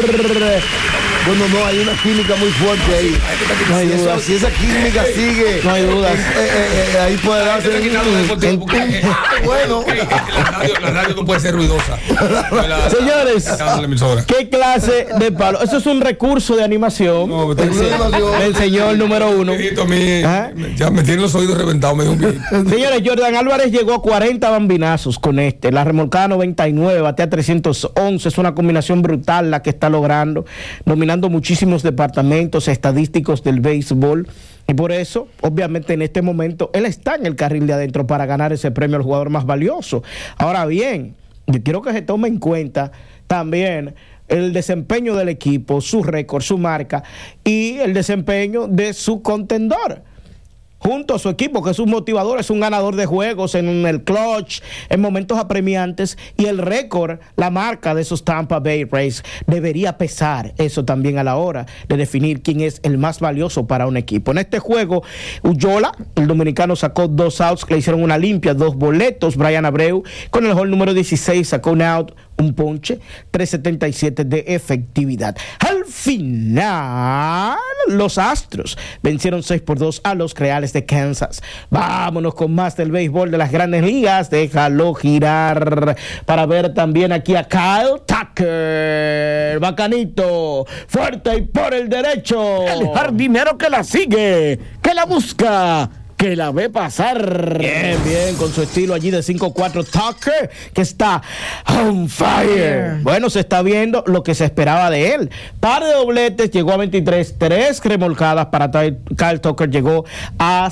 Bueno, no, hay una química muy fuerte ahí. No hay dudas. Si esa química sigue, no hay dudas. Ahí puede darse. Bueno, la radio no puede ser ruidosa. Señores, ¿qué clase de palo? Eso es un recurso de animación. No, el señor número 1. Ya me tienen los oídos reventados. Señores, Jordan Álvarez llegó a 40 bambinazos con este. La remolcada 99, batea 311. Es una combinación brutal la que está logrando, dominando muchísimos departamentos estadísticos del béisbol. Y por eso, obviamente, en este momento, él está en el carril de adentro para ganar ese premio al jugador más valioso. Ahora bien, yo quiero que se tome en cuenta también el desempeño del equipo, su récord, su marca y el desempeño de su contendor junto a su equipo, que es un motivador, es un ganador de juegos en el clutch, en momentos apremiantes, y el récord, la marca de esos Tampa Bay Rays debería pesar eso también a la hora de definir quién es el más valioso para un equipo. En este juego, Ullola, el dominicano, sacó 2 outs, que le hicieron una limpia, 2 boletos. Brian Abreu, con el hole número 16, sacó un out, un ponche, 3.77 de efectividad. Al final, los Astros vencieron 6-2 a los Reales de Kansas. Vámonos con más del béisbol de las Grandes Ligas. Déjalo girar para ver también aquí a Kyle Tucker. Bacanito, fuerte y por el derecho. El jardinero que la sigue, que la busca, que la ve pasar. Bien, bien, con su estilo allí de 5-4, Tucker, que está on fire. Bueno, se está viendo lo que se esperaba de él. Par de dobletes, llegó a 23, 3 remolcadas para Kyle Tucker, llegó a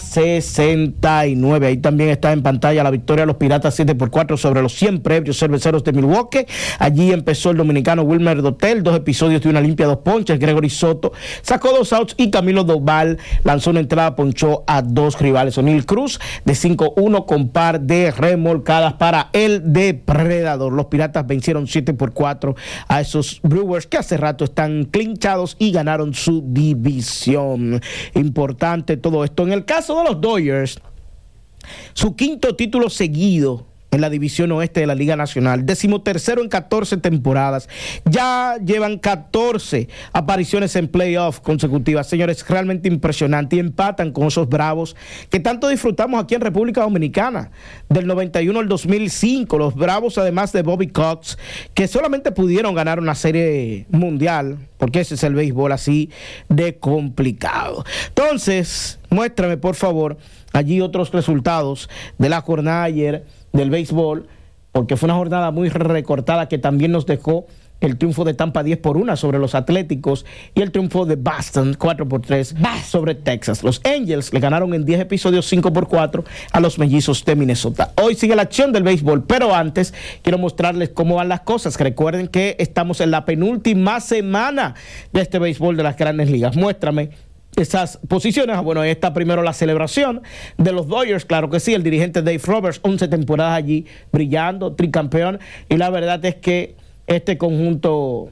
69. Ahí también está en pantalla la victoria de los Piratas 7-4 sobre los 100 previos Cerveceros de Milwaukee. Allí empezó el dominicano Wilmer Dotel, 2 episodios de una limpia, 2 ponches. Gregory Soto sacó 2 outs y Camilo Doval lanzó una entrada, ponchó a 2 rivales. O'Neill Cruz de 5-1 con par de remolcadas para el depredador. Los Piratas vencieron 7-4 a esos Brewers que hace rato están clinchados y ganaron su división. Importante todo esto. En el caso de los Dodgers, su 5º título seguido en la división oeste de la Liga Nacional, 13º en 14 temporadas, ya llevan 14 apariciones en playoff consecutivas. Señores, realmente impresionante, y empatan con esos Bravos que tanto disfrutamos aquí en República Dominicana, del 91 al 2005, los Bravos, además de Bobby Cox, que solamente pudieron ganar una serie mundial, porque ese es el béisbol así de complicado. Entonces, muéstrame por favor allí otros resultados de la jornada ayer del béisbol, porque fue una jornada muy recortada que también nos dejó el triunfo de Tampa 10-1 sobre los Atléticos y el triunfo de Boston 4-3 sobre Texas. Los Angels le ganaron en 10 episodios 5-4 a los Mellizos de Minnesota. Hoy sigue la acción del béisbol, pero antes quiero mostrarles cómo van las cosas. Recuerden que estamos en la penúltima semana de este béisbol de las Grandes Ligas. Muéstrame esas posiciones. Bueno, ahí está primero la celebración de los Dodgers, claro que sí, el dirigente Dave Roberts, 11 temporadas allí brillando, tricampeón, y la verdad es que este conjunto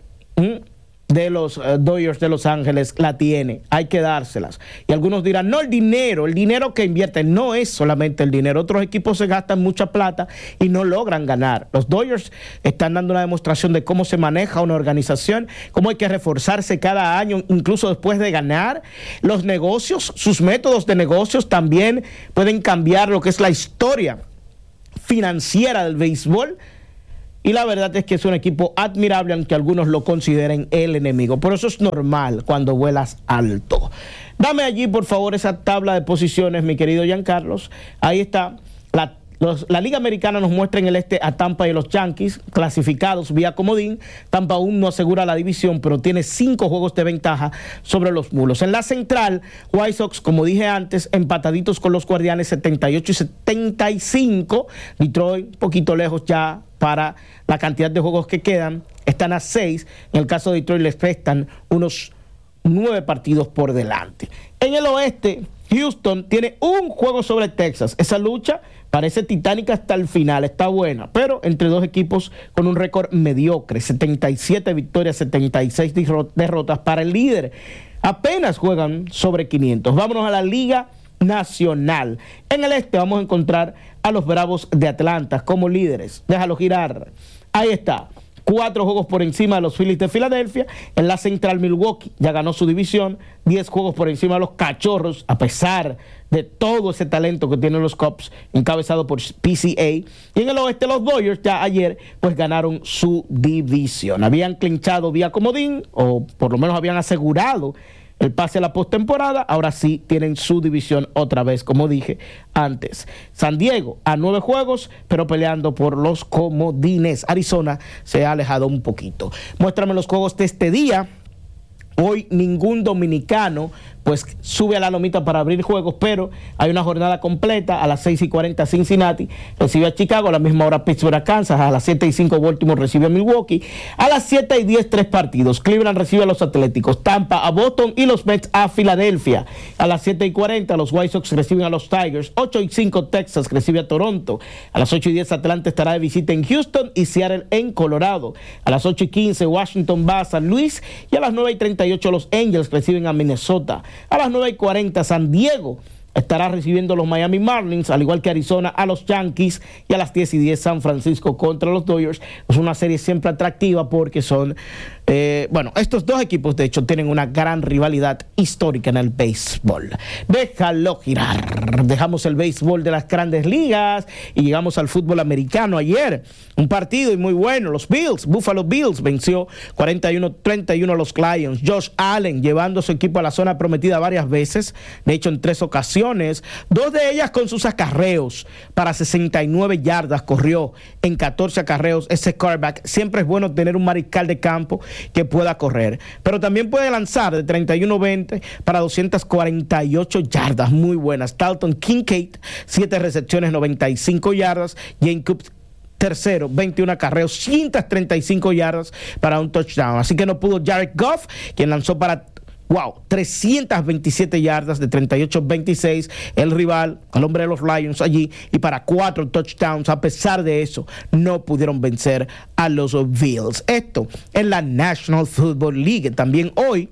de los Dodgers de Los Ángeles la tiene, hay que dárselas. Y algunos dirán, no, el dinero que invierten no es solamente el dinero, otros equipos se gastan mucha plata y no logran ganar. Los Dodgers están dando una demostración de cómo se maneja una organización, cómo hay que reforzarse cada año, incluso después de ganar. Los negocios, sus métodos de negocios también pueden cambiar lo que es la historia financiera del béisbol. Y la verdad es que es un equipo admirable, aunque algunos lo consideren el enemigo. Por eso es normal cuando vuelas alto. Dame allí, por favor, esa tabla de posiciones, mi querido Giancarlos. Ahí está. La Liga Americana nos muestra en el este a Tampa y los Yankees, clasificados vía comodín. Tampa aún no asegura la división, pero tiene 5 juegos de ventaja sobre los Mulos. En la central, White Sox, como dije antes, empataditos con los Guardianes, 78 y 75. Detroit, un poquito lejos ya para la cantidad de juegos que quedan. Están a 6. En el caso de Detroit les restan unos 9 partidos por delante. En el oeste, Houston tiene un juego sobre Texas. Esa lucha parece titánica hasta el final, está buena, pero entre dos equipos con un récord mediocre, 77 victorias, 76 derrotas para el líder. Apenas juegan sobre 500. Vámonos a la Liga Nacional. En el este vamos a encontrar a los Bravos de Atlanta como líderes. Déjalo girar. Ahí está. 4 juegos por encima de los Phillies de Filadelfia. En la central, Milwaukee ya ganó su división, 10 juegos por encima de los Cachorros, a pesar de todo ese talento que tienen los Cubs, encabezado por PCA. Y en el oeste, los Dodgers ya ayer pues ganaron su división. Habían clinchado vía comodín, o por lo menos habían asegurado el pase a la postemporada. Ahora sí tienen su división otra vez, como dije antes. San Diego a 9 juegos, pero peleando por los comodines. Arizona se ha alejado un poquito. Muéstrame los juegos de este día. Hoy ningún dominicano pues sube a la lomita para abrir juegos, pero hay una jornada completa. A las 6:40 Cincinnati recibe a Chicago, a la misma hora Pittsburgh a Kansas, a las 7:05 Baltimore recibe a Milwaukee, a las 7:10 3 partidos, Cleveland recibe a los Atléticos, Tampa a Boston y los Mets a Filadelfia. A las 7:40 los White Sox reciben a los Tigers, 8:05 Texas recibe a Toronto, a las 8:10 Atlanta estará de visita en Houston y Seattle en Colorado, a las 8:15 Washington va a San Luis y a las 9:38 los Angels reciben a Minnesota. A las 9:40 San Diego estará recibiendo a los Miami Marlins, al igual que Arizona a los Yankees, y a las 10:10 San Francisco contra los Dodgers. Es una serie siempre atractiva porque son, estos dos equipos de hecho tienen una gran rivalidad histórica en el béisbol. Déjalo girar. Dejamos el béisbol de las grandes ligas y llegamos al fútbol americano. Ayer un partido y muy bueno, los Buffalo Bills venció 41-31 a los Lions. Josh Allen llevando a su equipo a la zona prometida varias veces, de hecho en 3 ocasiones, 2 de ellas con sus acarreos para 69 yardas, corrió en 14 acarreos. Ese quarterback, siempre es bueno tener un mariscal de campo que pueda correr, pero también puede lanzar de 31-20 para 248 yardas, muy buenas. Dalton Kincaid, 7 recepciones, 95 yardas. Jane Cook, tercero, 21 acarreos, 135 yardas para un touchdown. Así que no pudo Jared Goff, quien lanzó para 327 yardas de 38-26, el rival, el hombre de los Lions allí, y para 4 touchdowns. A pesar de eso, no pudieron vencer a los Bills. Esto en la National Football League. También hoy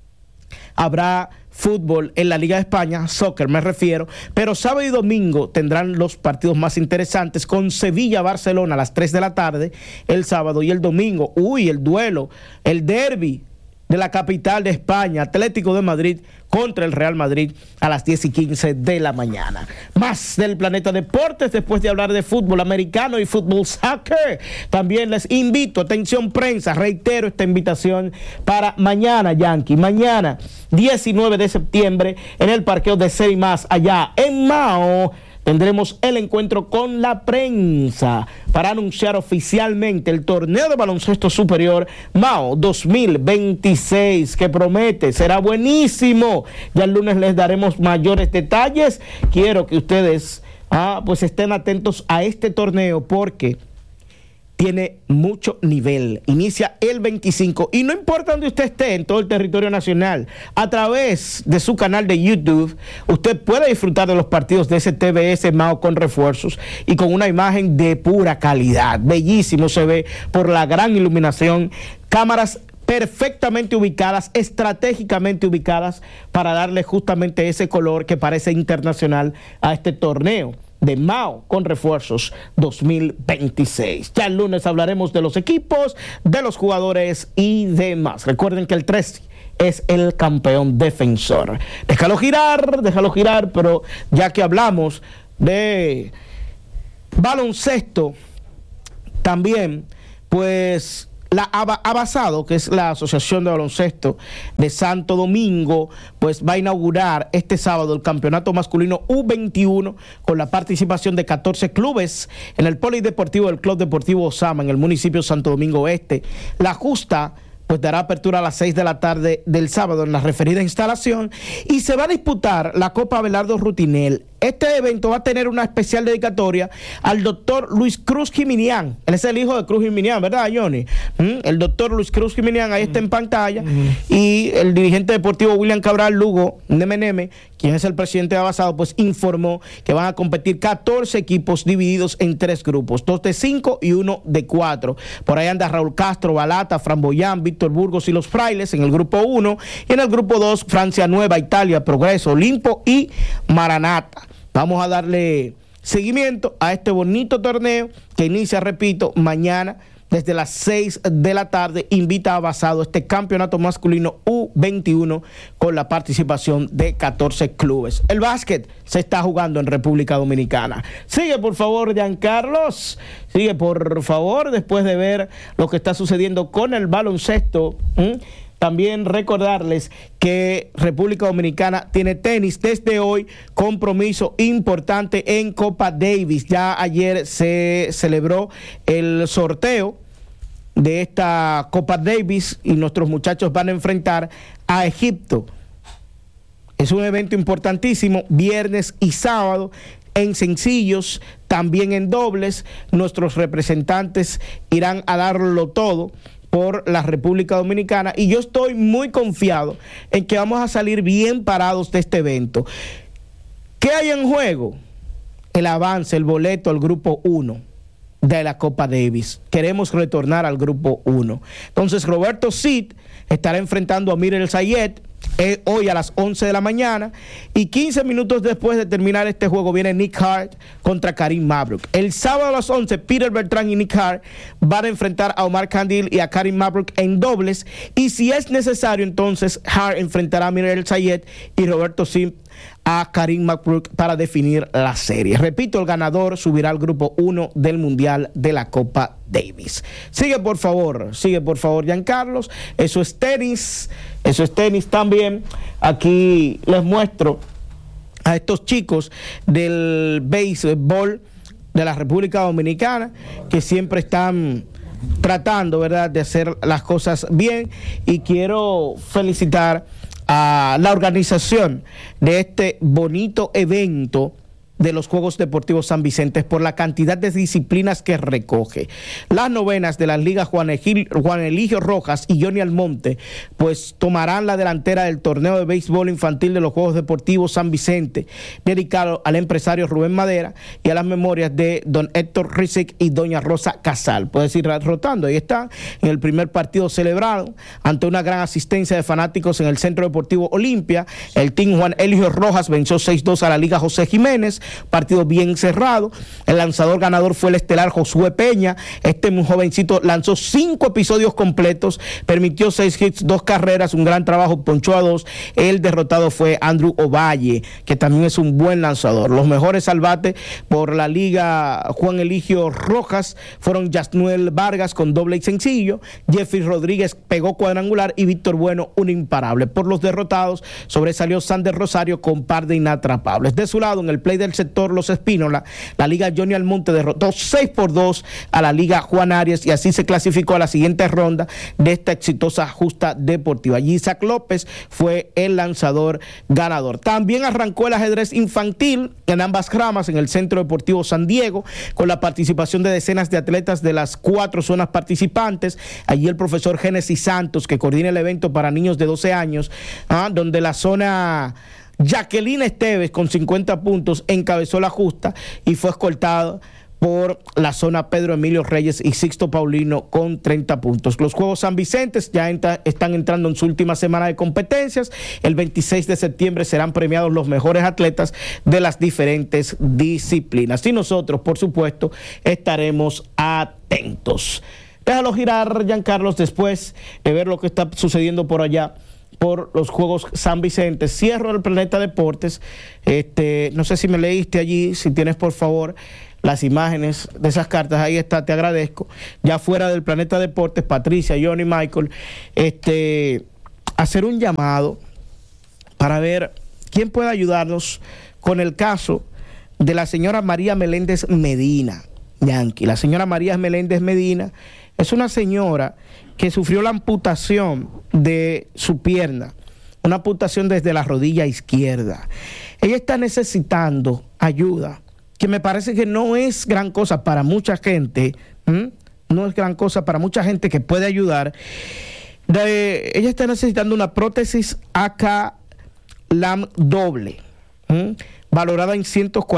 habrá fútbol en la Liga de España, soccer me refiero, pero sábado y domingo tendrán los partidos más interesantes, con Sevilla-Barcelona a las 3 de la tarde el sábado, y el domingo, el duelo, el derbi de la capital de España, Atlético de Madrid contra el Real Madrid a las 10:15 de la mañana. Más del Planeta Deportes, después de hablar de fútbol americano y fútbol soccer. También les invito, atención prensa, reitero esta invitación para mañana, Yankee, mañana 19 de septiembre en el parqueo de Serimás, allá en Mao. Tendremos el encuentro con la prensa para anunciar oficialmente el torneo de baloncesto superior Mao 2026, que promete, será buenísimo. Ya el lunes les daremos mayores detalles. Quiero que ustedes pues estén atentos a este torneo porque tiene mucho nivel. Inicia el 25 y no importa donde usted esté en todo el territorio nacional, a través de su canal de YouTube, usted puede disfrutar de los partidos de ese TBS Mao con refuerzos y con una imagen de pura calidad. Bellísimo se ve por la gran iluminación, cámaras perfectamente ubicadas, estratégicamente ubicadas para darle justamente ese color que parece internacional a este torneo de Mao con refuerzos 2026. Ya el lunes hablaremos de los equipos, de los jugadores y demás. Recuerden que el 13 es el campeón defensor. Déjalo girar, pero ya que hablamos de baloncesto, también pues la Abasado, que es la Asociación de Baloncesto de Santo Domingo, pues va a inaugurar este sábado el campeonato masculino U21 con la participación de 14 clubes en el Polideportivo del Club Deportivo Osama en el municipio de Santo Domingo Este. La justa pues dará apertura a las 6 de la tarde del sábado en la referida instalación y se va a disputar la Copa Abelardo Rutinel. Este evento va a tener una especial dedicatoria al doctor Luis Cruz Jiminián. Él es el hijo de Cruz Jiminián, ¿verdad, Johnny? El doctor Luis Cruz Jiminián, ahí está en pantalla. Y el dirigente deportivo William Cabral Lugo, Neme, quien es el presidente de Abasado, pues informó que van a competir 14 equipos divididos en 3 grupos, 2 de 5 y 1 de 4. Por ahí anda Raúl Castro, Balata, Framboyán, Víctor Burgos y los Frailes en el grupo 1. Y en el grupo 2, Francia Nueva, Italia, Progreso, Olimpo y Maranata. Vamos a darle seguimiento a este bonito torneo que inicia, repito, mañana desde las 6 de la tarde, invita a Basado este campeonato masculino U21 con la participación de 14 clubes. El básquet se está jugando en República Dominicana. Sigue, por favor, Giancarlos. Sigue, por favor, después de ver lo que está sucediendo con el baloncesto. También recordarles que República Dominicana tiene tenis desde hoy, compromiso importante en Copa Davis. Ya ayer se celebró el sorteo de esta Copa Davis y nuestros muchachos van a enfrentar a Egipto. Es un evento importantísimo, viernes y sábado, en sencillos, también en dobles. Nuestros representantes irán a darlo todo por la República Dominicana y yo estoy muy confiado en que vamos a salir bien parados de este evento. ¿Qué hay en juego? El avance, el boleto al grupo 1 de la Copa Davis. Queremos retornar al grupo 1. Entonces Roberto Cid estará enfrentando a Amir El Sayed hoy a las 11 de la mañana y 15 minutos después de terminar este juego viene Nick Hart contra Karim Mabrouk. El sábado a las 11 Peter Bertrand y Nick Hart van a enfrentar a Omar Kandil y a Karim Mabrouk en dobles y si es necesario entonces Hart enfrentará a Amir El Sayed y Roberto Cid a Karim Mabrouk para definir la serie. Repito, el ganador subirá al grupo 1 del Mundial de la Copa Davis. Sigue por favor, Giancarlos. Eso es tenis también. Aquí les muestro a estos chicos del béisbol de la República Dominicana que siempre están tratando, ¿verdad?, de hacer las cosas bien y quiero felicitar a la organización de este bonito evento de los Juegos Deportivos San Vicente por la cantidad de disciplinas que recoge. Las novenas de las ligas Juan Eligio Rojas y Johnny Almonte pues tomarán la delantera del torneo de béisbol infantil de los Juegos Deportivos San Vicente, dedicado al empresario Rubén Madera y a las memorias de don Héctor Rizic y doña Rosa Casal. Puedes ir rotando, ahí está, en el primer partido celebrado ante una gran asistencia de fanáticos en el Centro Deportivo Olimpia. El team Juan Eligio Rojas venció 6-2 a la liga José Jiménez, partido bien cerrado. El lanzador ganador fue el estelar Josué Peña. Este muy jovencito lanzó 5 episodios completos, permitió 6 hits, 2 carreras, un gran trabajo, ponchó a 2. El derrotado fue Andrew Ovalle, que también es un buen lanzador. Los mejores al bate por la liga Juan Eligio Rojas fueron Yasnuel Vargas con doble y sencillo, Jeffrey Rodríguez pegó cuadrangular y Víctor Bueno un imparable. Por los derrotados sobresalió Sander Rosario con par de inatrapables. De su lado, en el play del sector Los Espínola, la liga Johnny Almonte derrotó 6-2 a la liga Juan Arias y así se clasificó a la siguiente ronda de esta exitosa justa deportiva. Isaac López fue el lanzador ganador. También arrancó el ajedrez infantil en ambas ramas en el Centro Deportivo San Diego con la participación de decenas de atletas de las 4 zonas participantes. Allí el profesor Génesis Santos, que coordina el evento para niños de 12 años, donde la zona Jacqueline Esteves con 50 puntos encabezó la justa y fue escoltado por la zona Pedro Emilio Reyes y Sixto Paulino con 30 puntos. Los Juegos San Vicente ya están entrando en su última semana de competencias. El 26 de septiembre serán premiados los mejores atletas de las diferentes disciplinas. Y nosotros, por supuesto, estaremos atentos. Déjalo girar, Giancarlos, después de ver lo que está sucediendo por allá por los Juegos San Vicente. Cierro el Planeta Deportes. No sé si me leíste allí, si tienes por favor las imágenes de esas cartas, ahí está, te agradezco. Ya fuera del Planeta Deportes, Patricia, Johnny, Michael, hacer un llamado para ver quién puede ayudarnos con el caso de la señora María Meléndez Medina, Yankee. La señora María Meléndez Medina es una señora que sufrió la amputación de su pierna, una amputación desde la rodilla izquierda. Ella está necesitando ayuda, que me parece que no es gran cosa para mucha gente, no es gran cosa para mucha gente que puede ayudar. Ella está necesitando una prótesis AK-LAM doble, valorada en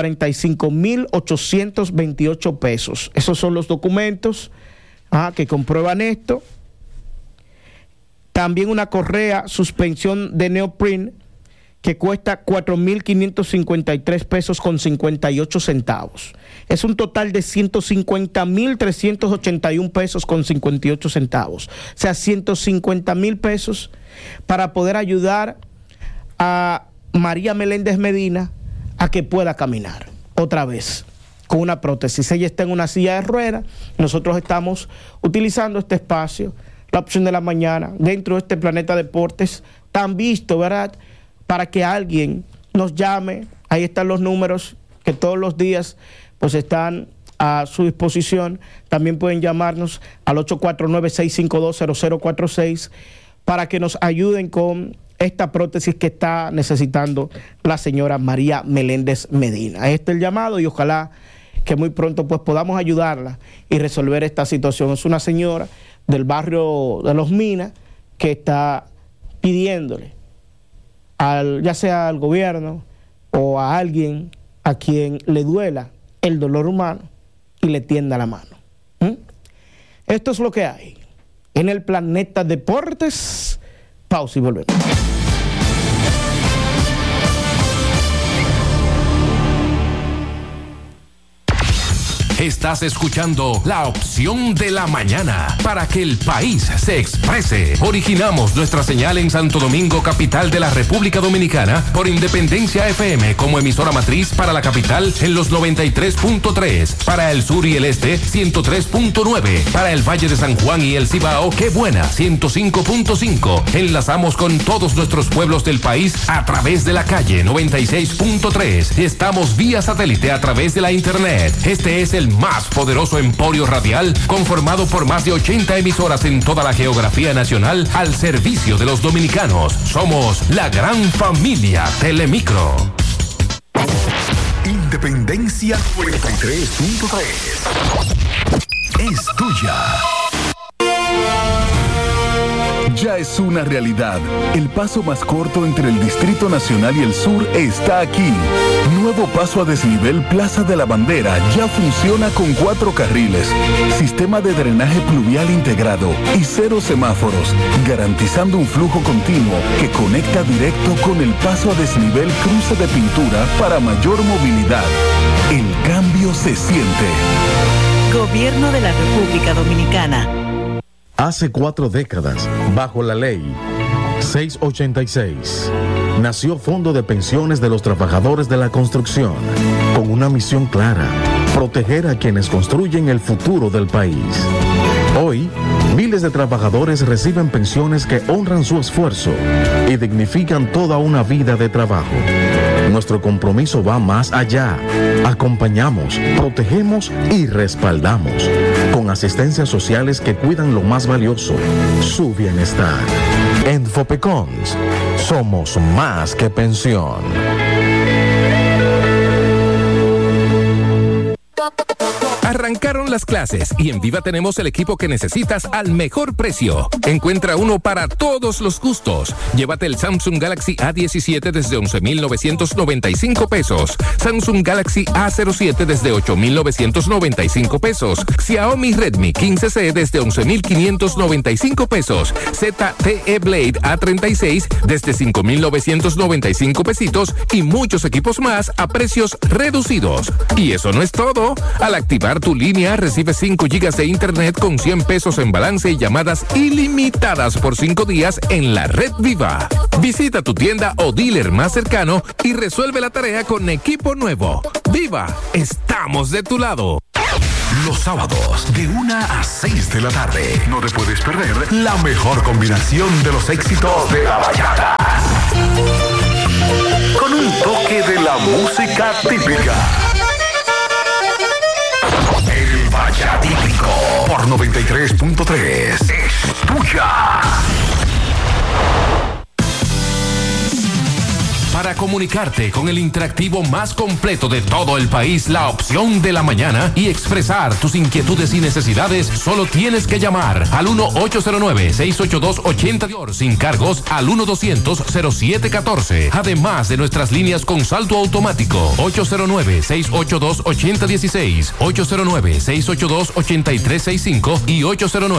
145,828 pesos. Esos son los documentos que comprueban esto. También una correa suspensión de neoprene que cuesta 4.553 pesos con 58 centavos. Es un total de 150.381 pesos con 58 centavos. O sea, 150,000 pesos para poder ayudar a María Meléndez Medina a que pueda caminar otra vez con una prótesis. Ella está en una silla de ruedas. Nosotros estamos utilizando este espacio, la opción de la mañana, dentro de este Planeta Deportes, tan visto, ¿verdad?, para que alguien nos llame. Ahí están los números que todos los días pues están a su disposición. También pueden llamarnos al 849-652-0046 para que nos ayuden con esta prótesis que está necesitando la señora María Meléndez Medina. Este es el llamado y ojalá que muy pronto pues podamos ayudarla y resolver esta situación. Es una señora del barrio de Los Minas que está pidiéndole ya sea al gobierno o a alguien a quien le duela el dolor humano y le tienda la mano. Esto es lo que hay en el Planeta Deportes. Pausa y volvemos. Estás escuchando La Opción de la Mañana para que el país se exprese. Originamos nuestra señal en Santo Domingo, capital de la República Dominicana, por Independencia FM como emisora matriz para la capital en los 93.3, para el sur y el este 103.9, para el Valle de San Juan y el Cibao, qué buena, 105.5. Enlazamos con todos nuestros pueblos del país a través de la calle 96.3. Estamos vía satélite a través de la internet. Este es el más poderoso emporio radial conformado por más de 80 emisoras en toda la geografía nacional al servicio de los dominicanos. Somos la gran familia Telemicro. Independencia 93.3 es tuya. Ya es una realidad. El paso más corto entre el Distrito Nacional y el Sur está aquí. Nuevo paso a desnivel Plaza de la Bandera ya funciona con 4 carriles, sistema de drenaje pluvial integrado y 0 semáforos, garantizando un flujo continuo que conecta directo con el paso a desnivel cruce de pintura para mayor movilidad. El cambio se siente. Gobierno de la República Dominicana. Hace 4 décadas, bajo la ley 686, nació Fondo de Pensiones de los Trabajadores de la Construcción, con una misión clara: proteger a quienes construyen el futuro del país. Hoy, miles de trabajadores reciben pensiones que honran su esfuerzo y dignifican toda una vida de trabajo. Nuestro compromiso va más allá. Acompañamos, protegemos y respaldamos, con asistencias sociales que cuidan lo más valioso, su bienestar. En Fopecons, somos más que pensión. Arrancaron las clases y en Viva tenemos el equipo que necesitas al mejor precio. Encuentra uno para todos los gustos. Llévate el Samsung Galaxy A17 desde 11,995 pesos. Samsung Galaxy A07 desde 8,995 pesos. Xiaomi Redmi 15C desde 11,595 pesos. ZTE Blade A36 desde 5,995 pesitos y muchos equipos más a precios reducidos. Y eso no es todo. Al activar tu línea, recibes 5 GB de internet con 100 pesos en balance y llamadas ilimitadas por 5 días en la red Viva. Visita tu tienda o dealer más cercano y resuelve la tarea con equipo nuevo. Viva, estamos de tu lado. Los sábados, de 1 a 6 de la tarde, no te puedes perder la mejor combinación de los éxitos de la bachata, con un toque de la música típica. El Bachatípico por 93.3 es tuya. Para comunicarte con el interactivo más completo de todo el país, La Opción de la Mañana, y expresar tus inquietudes y necesidades, solo tienes que llamar al 1-809-682-80 sin cargos, al 1-200-0714. Además de nuestras líneas con saldo automático, 809-682-8016, 809-682-8365 y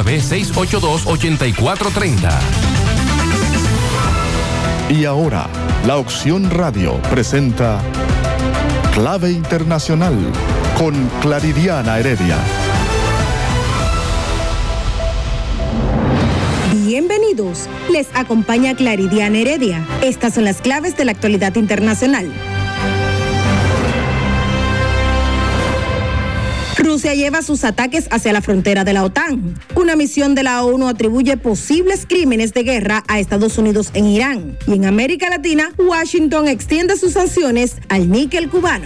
809-682-8430. Y ahora, La Opción Radio presenta Clave Internacional con Claridiana Heredia. Bienvenidos, les acompaña Claridiana Heredia. Estas son las claves de la actualidad internacional. Rusia lleva sus ataques hacia la frontera de la OTAN. Una misión de la ONU atribuye posibles crímenes de guerra a Estados Unidos en Irán. Y en América Latina, Washington extiende sus sanciones al níquel cubano.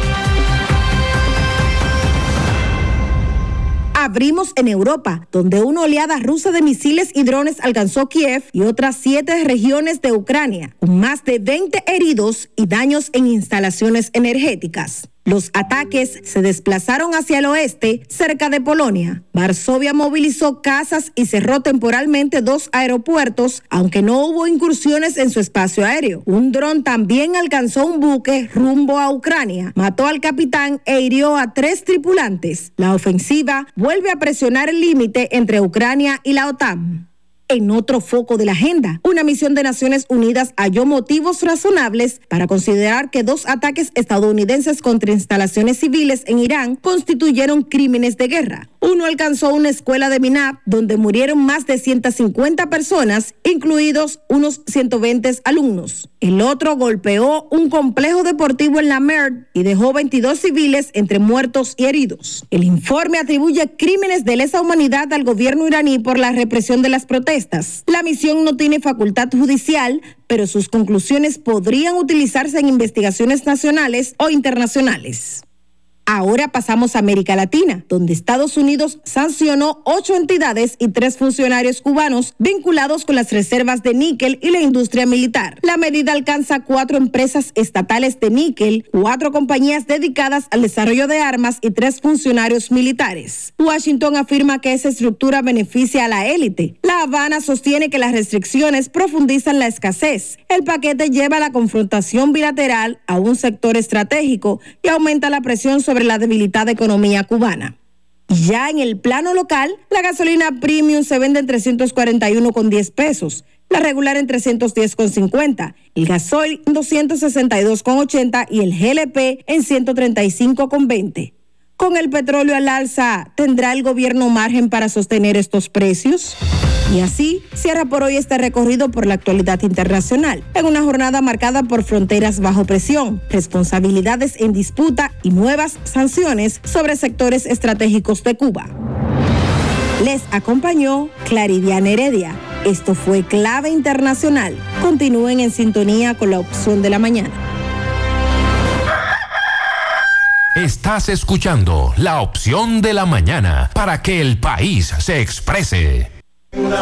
Abrimos en Europa, donde una oleada rusa de misiles y drones alcanzó Kiev y otras 7 regiones de Ucrania, con más de 20 heridos y daños en instalaciones energéticas. Los ataques se desplazaron hacia el oeste, cerca de Polonia. Varsovia movilizó casas y cerró temporalmente 2 aeropuertos, aunque no hubo incursiones en su espacio aéreo. Un dron también alcanzó un buque rumbo a Ucrania, mató al capitán e hirió a 3 tripulantes. La ofensiva vuelve a presionar el límite entre Ucrania y la OTAN. En otro foco de la agenda, una misión de Naciones Unidas halló motivos razonables para considerar que 2 ataques estadounidenses contra instalaciones civiles en Irán constituyeron crímenes de guerra. Uno alcanzó una escuela de Minab, donde murieron más de 150 personas, incluidos unos 120 alumnos. El otro golpeó un complejo deportivo en la Merd y dejó 22 civiles entre muertos y heridos. El informe atribuye crímenes de lesa humanidad al gobierno iraní por la represión de las protestas. La misión no tiene facultad judicial, pero sus conclusiones podrían utilizarse en investigaciones nacionales o internacionales. Ahora pasamos a América Latina, donde Estados Unidos sancionó 8 entidades y 3 funcionarios cubanos vinculados con las reservas de níquel y la industria militar. La medida alcanza 4 empresas estatales de níquel, 4 compañías dedicadas al desarrollo de armas y 3 funcionarios militares. Washington afirma que esa estructura beneficia a la élite. La Habana sostiene que las restricciones profundizan la escasez. El paquete lleva la confrontación bilateral a un sector estratégico y aumenta la presión sobre la debilitada economía cubana. Ya en el plano local, la gasolina premium se vende en 341,10 pesos, la regular en 310,50, el gasoil en 262,80 y el GLP en 135,20. Con el petróleo al alza, ¿tendrá el gobierno margen para sostener estos precios? Y así cierra por hoy este recorrido por la actualidad internacional, en una jornada marcada por fronteras bajo presión, responsabilidades en disputa y nuevas sanciones sobre sectores estratégicos de Cuba. Les acompañó Claridiana Heredia. Esto fue Clave Internacional. Continúen en sintonía con La Opción de la Mañana. Estás escuchando La Opción de la Mañana para que el país se exprese.